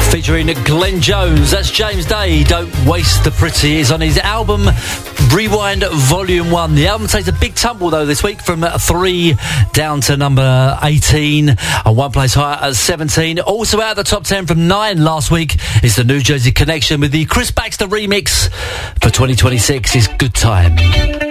featuring Glenn Jones. That's James Day, Don't Waste the Pretty. Is on his album Rewind Volume 1. The album takes a big tumble, though, this week from 3 down to number 18 and one place higher at 17. Also out of the top 10 from 9 last week is the New Jersey Connection with the Chris Baxter remix for 2026 is Good Time.